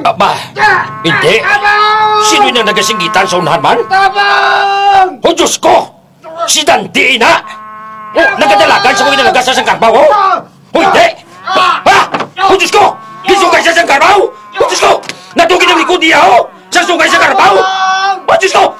Aba, hindi. Sino yung nagasinggitan sa unahan man? Tabang! O Diyos ko! Si Dante na! O, nagadalagan sa mga nalagas sa Sangkarbaw, o? O hindi! Ha? O Diyos ko! Gisugay sa Sangkarbaw! O Diyos ko! Natugin ang likod niya, o! Sa sungay sa Karbaw! O Diyos ko!